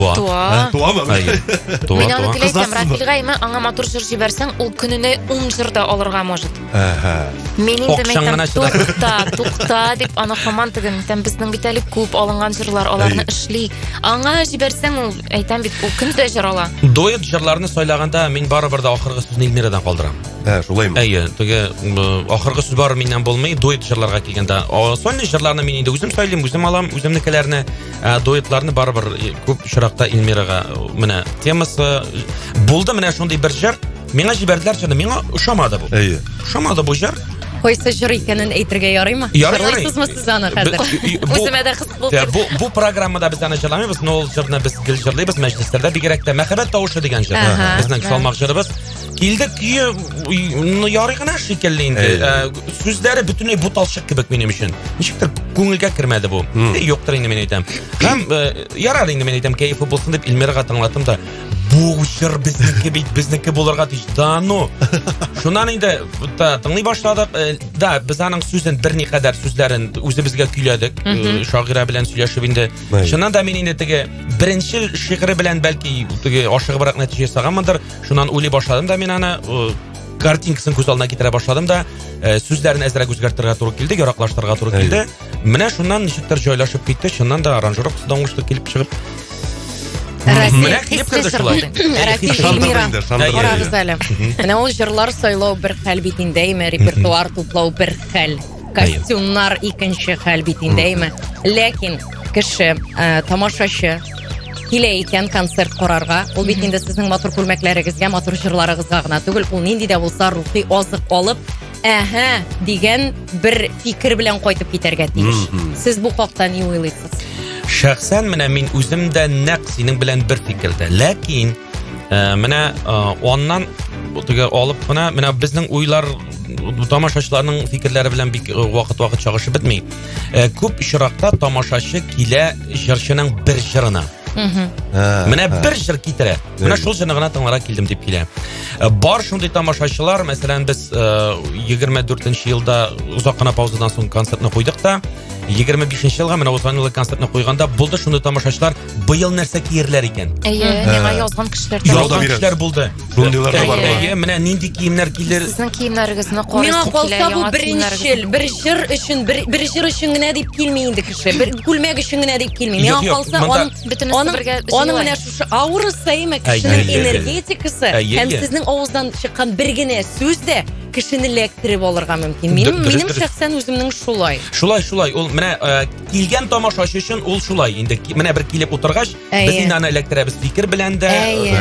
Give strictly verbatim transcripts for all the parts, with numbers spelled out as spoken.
Туа. Туа мı? Мен аны теләйтем, Рафилгайма аңа матур җыр җибәрсәң, ул көненә ун җыр да алырга может. Мен инде мәйтәм, тукта, тукта дип аны һаман тегем, әйтәм, безнең бит әле күп алынган җырлар, аларны эшли. Аңа җибәрсәң, ул әйтәм бит, ул көндә җыр ала. Дуэт җырларны сайлаганда мин барыбер да ахыргы сүзне Илмирадан калдырам. Ә, шулаймы? Әйе, теге ахыргы сүз бар миннән булмый, дуэт җырларга килгәндә. Сольный җырларны мин инде үзем сөйлим, үзем алам, үземнекеләрне, дуэтларны барыбер күп очракта Илмирага менә темасы булды, менә шундый бер җыр. Миңа җибәрделәр җырны, миңа ошамады бу. Әйе. Ошамады бу җыр. Койсы җыр икәнен әйтергә ярыймы? Ярыйсызмы сез аны хәзер? Үземә дә кыз булды. Бу бу программада без аны җырламыйбыз, но ул җырны без гел җырлыйбыз мәҗлесләрдә, бигрәк тә мәхәббәт тавышы дигән җыр. Безнең салмак җырыбыз. Килдек, ярый гына шикелле инде. Сүзләре бөтенләй буталчык кебек минем өчен. Ничектер күңелгә кермәде бу. Юктыр инде мен әйтәм. Һәм ярар инде мен әйтәм, кайфы булсын дип Илмирага тыңлаттым да, бу җыр безнеке бит, безнеке булырга тиеш. Да ну. Шуннан инде тыңлый башладык. Да, без аның сүзен берникадәр сүзләрен үзебезгә көйләдек. Шагыйрә белән сөйләшеп инде. Шуннан да мин инде теге беренче шигыре белән бәлки теге ашыгыбрак нәтиҗә ясаганмындыр. Шуннан уйлый башладым да мин аны картинкасын күз алдына китерә башладым да, сүзләрне әзрәк үзгәртергә туры килде, яраклаштырырга туры килде. Менә шуннан ничектер җайлашып китте. Шуннан да аранжировкасы уңышлы килеп чыгып. Менә килеп керде шулай. Карагыз әле. Менә ул җырлар сайлау бер хәл бит индеме, репертуар туплау бер хәл, костюмнар икенче хәл бит индеме. Ләкин кеше, тамашачы килә икән концерт карарга, ул бит инде сезнең матур күлмәкләрегезгә, матур җырларыгызга гына түгел, ул нинди дә булса рухи азык алып, әһә дигән бер фикер белән кайтып китәргә тиеш. Сез бу хакта ни уйлыйсыз? Шәхсән менә мин үзем дә нәкъ синең белән бер фикердә. Ләкин менә оннан теге алып кына менә безнең уйлар тамашачыларның фикерләре белән бик вакыт-вакыт чагышып бетми. Күп очракта тамашачы килә җырчының бер җырына. Менә бер җыр китерә. Менә шул җырны гына тыңларга килдем дип килә. Бар шундый тамашачылар, мәсәлән, без егерме дүртенче елда узак кына паузадан соң концертны куйдык та, егерме бишенче елга менә узган елда концертны куйганда булды шундый тамашачылар, быел нәрсә киерләр икән. Әйе, миңа язган кешеләр язган кешеләр булды. Шундыйлар да бар. Әйе, менә нинди киемнәр килер. Сезнең киемнәрегезне карыйсыз килә. Миңа калса бу беренчел, бер җыр өчен, бер җыр өчен генә дип килми инде кеше. Бер күлмәк өчен генә дип килми. Миңа калса аның бергә аның менә шушы аурасы әйме кешенең энергетикасы һәм сезнең авыздан чыккан бер генә сүз дә кешене ләктереп алырга мөмкин. Минем минем шәхсән үземнең шулай. Шулай, шулай. Ул менә килгән тамашачы өчен ул шулай. Инде менә бер килеп утыргач, без инде аны эләктерәбез фикер белән дә,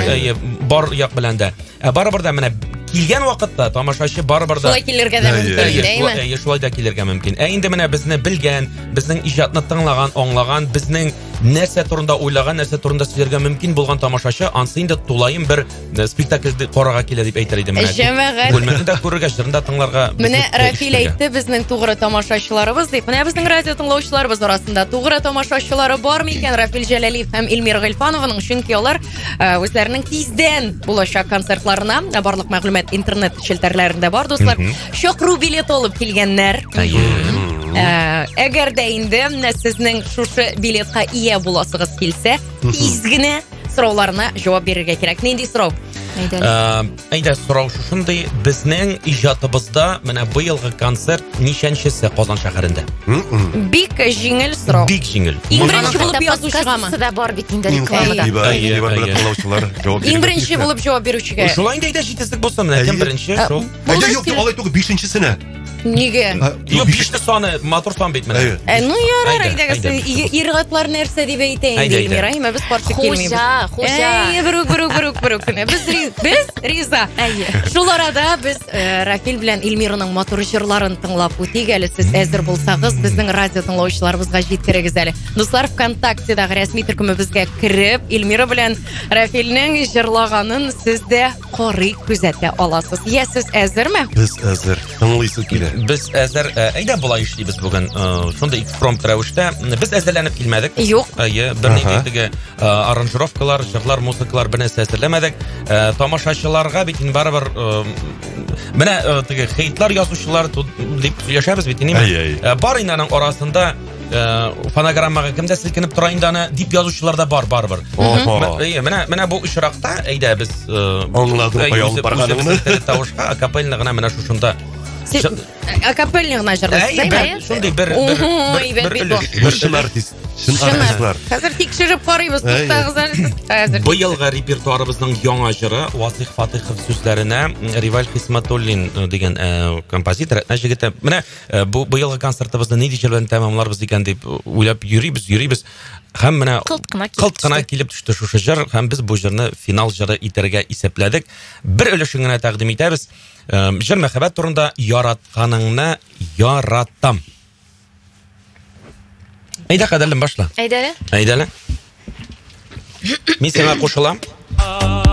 бар як белән дә. Барыбер да менә килгән вакытта тамашачы барыбер да шулай килергә дә мөмкин, әйме? Әйе, шулай да килергә мөмкин. Ә инде менә безне белгән, безнең иҗатны тыңлаган, аңлаган, безнең нәрсә турында уйлаган, нәрсә турында сөйләргә мөмкин булган тамашачы ансы инде тулайым бер спектакльдә карарга килә дип әйтер идем менә. Бүлмәне дә күрергә, җырын да тыңларга. Менә Рафил әйтте, безнең тугры тамашачыларыбыз дип. Менә безнең радио тыңлаучыларыбыз арасында тугры тамашачылары бармы икән? Рафил Җәләлиев һәм Илмира Гыйльфановның, чөнки алар үзләренең тиздән булачак концертларына, барлык мәгълүмат интернет челтәрләрендә бар, дуслар. Чакыру билет алып килгәннәр. Әгәр дә инде сезнең шушы билетка ия буласыгыз килсә, тиз генә сорауларына җавап бирергә кирәк. Нинди сорау? Әйдә, сорау шушындый, безнең иҗатыбызда менә быелгы концерт ничәнчесе Казан шәһәрендә? Бик җиңел сорау. Бик җиңел. Иң беренче булып язучыгамы? Суда бар бит инде рекламада. Иң беренче булып җавап бирүчегә. Шулай инде әйдә җитезлек булсын, менә кем беренче? Шул. Әйдә, юк, алай түгел, бишенчесенә. Нигә? Юк, биште саны, матур сан бит менә. Ну ярар, әйдәгез, ир-атлар нәрсә дип әйтә инде Илмира, әйме без каршы килмибез. Хуҗа, хуҗа. Әй, брук, брук, брук, брук. Без без риза. Шул арада без Рафил белән Илмираның матур җырларын тыңлап үтик әле. Сез әзер булсагыз, безнең радио тыңлаучыларыбызга җиткерегез әле. Дуслар, ВКонтактедәге рәсми төркемебезгә кереп, Илмира белән Рафилнең җырлаганын сез дә карый күзәтә аласыз. Я сез әзерме? Без әзер. Тыңлыйсы килә. Без әзер, әйдә булай эшлибез бүген. Шундый экспромт рәвештә. Без әзерләнеп килмәдек. Юк. Әйе, бернинди теге аранжировкалар, җырлар, музыкалар бернәрсә әзерләмәдек. Тамашачыларга бит инде барыбер менә теге хейтлар язучылар дип сөйләшәбез бит инде. Бар инаның арасында фонограммага кемдә селкенеп тора инде аны дип язучылар да бар барбыр. Менә менә бу очракта әйдә без аңладым каялып барганыңны. Тавышка акапельно гына менә шушында акапельно гына җырлыйсыз. Шундый бер бер шын артист. Шын артистлар. Хәзер тикшереп карыйбыз, туктагыз хәзер. Быелгы репертуарыбызның яңа җыры Васих Фатыйхов сүзләренә Риваль Хисматуллин дигән композитор әҗегете. Менә бу быелгы концертыбызны ни җыр белән тәмамларбыз дигән дип уйлап йөрибез, йөрибез. Һәм менә кылт кына килеп төште шушы җыр, һәм без бу җырны финал җыры итәргә исәпләдек. Бер өлешен генә тәкъдим итәбез. Җыр мәхәббәт турында яратканыңны яратам. Әйдә кадәрлем башла. Әйдәле. Әйдәле. Мин сиңа кушылам.